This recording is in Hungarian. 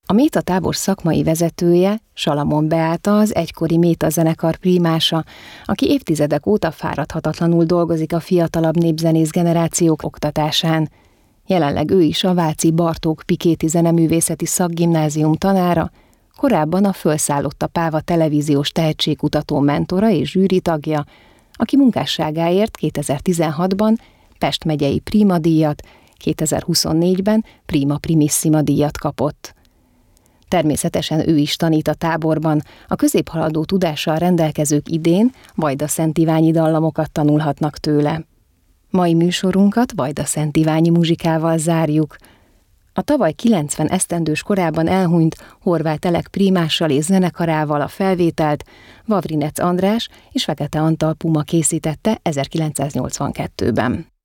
A Méta tábor szakmai vezetője, Salamon Beáta, az egykori Méta zenekar primása, aki évtizedek óta fáradhatatlanul dolgozik a fiatalabb népzenész generációk oktatásán. Jelenleg ő is a váci Bartók Pikéti Zeneművészeti Szakgimnázium tanára, korábban a Fölszállott a Páva televíziós tehetségkutató mentora és zsűri tagja, aki munkásságáért 2016-ban Pest megyei Prima díjat, 2024-ben Prima Primissima díjat kapott. Természetesen ő is tanít a táborban, a középhaladó tudással rendelkezők idén vajda-szentiványi dallamokat tanulhatnak tőle. Mai műsorunkat vajda-szentiványi muzsikával zárjuk. A tavaly 90 esztendős korában elhunyt Horváth Elek primással és zenekarával a felvételt Vavrinec András és Fekete Antal Puma készítette 1982-ben.